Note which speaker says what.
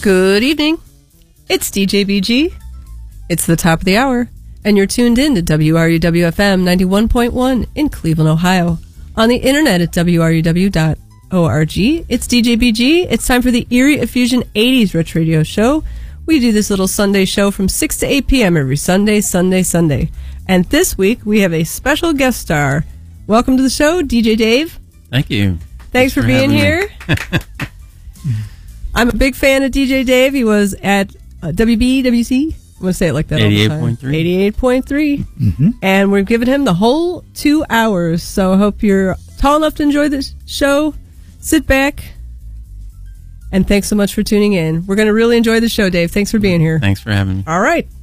Speaker 1: Good evening. It's DJ BG. It's the top of the hour, and you're tuned in to WRUW-FM 91.1 in Cleveland, Ohio. On the internet at WRUW.org. It's DJ BG. It's time for the Erie Effusion 80s Retro Radio Show. We do this little Sunday show from 6 to 8 p.m. every Sunday. And this week, we have a special guest star. Welcome to the show, DJ Dave.
Speaker 2: Thank you.
Speaker 1: Thanks for being here. I'm a big fan of DJ Dave. He was at WBWC. I'm going to say it like that all the time. 88.3. Mm-hmm. And we've given him the whole 2 hours. So I hope you're tall enough to enjoy this show. Sit back. And thanks so much for tuning in. We're going to really enjoy the show, Dave. Thanks for being here.
Speaker 2: Thanks for having me.
Speaker 1: All right.